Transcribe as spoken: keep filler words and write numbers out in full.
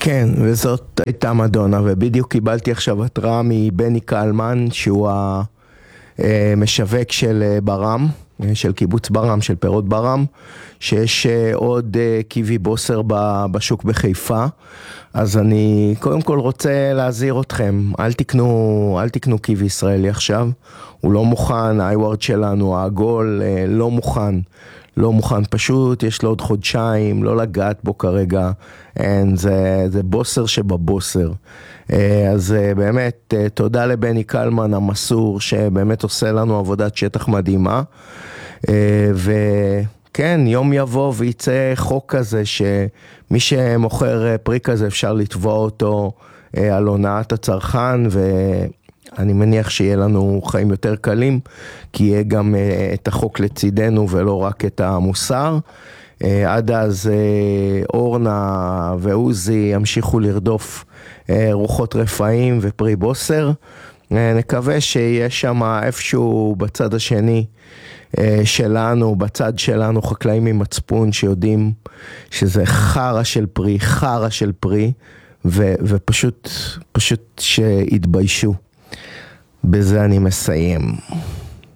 כן, וזאת הייתה מדונה, ובדיוק קיבלתי עכשיו התראה מבני קלמן, שהוא המשווק של ברם, של קיבוץ ברם, של פירות ברם, שיש עוד קיווי בוסר בשוק בחיפה. אז אני קודם כל רוצה להזהיר אתכם, אל תקנו, אל תקנו קיווי ישראלי עכשיו, הוא לא מוכן, האיוורד שלנו, העגול, לא מוכן. לא מוכן, פשוט יש לו עוד חודשיים, לא לגעת בו כרגע, אין, זה, זה בוסר שבבוסר. אז באמת, תודה לבני קלמן המסור, שבאמת עושה לנו עבודת שטח מדהימה, וכן, יום יבוא ויצא חוק כזה, שמי שמוכר פרי כזה אפשר לתבוע אותו על הונאת הצרכן, ו... אני מניח שיהיה לנו חיים יותר קלים, כי יהיה גם את החוק לצידנו ולא רק את המוסר. עד אז אורנה ועוזי ימשיכו לרדוף רוחות רפאים ופרי בוסר. נקווה שיהיה שם איפשהו בצד השני שלנו, בצד שלנו חקלאים עם מצפון שיודעים שזה חרה של פרי, חרה של פרי, ו- ופשוט פשוט שיתביישו. בזה אני מסיים.